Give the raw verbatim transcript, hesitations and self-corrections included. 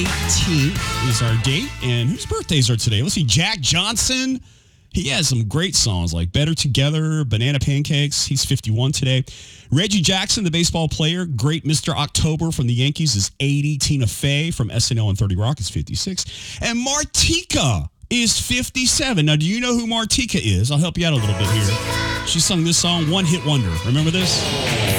eighteenth is our date. And whose birthdays are today? Let's see. Jack Johnson. He has some great songs like Better Together, Banana Pancakes. He's fifty-one today. Reggie Jackson, the baseball player, great Mister October from the Yankees, is eighty. Tina Fey from S N L and thirty Rock is fifty-six. And Martika is fifty-seven. Now, do you know who Martika is? I'll help you out a little bit here. She sung this song, One Hit Wonder. Remember this?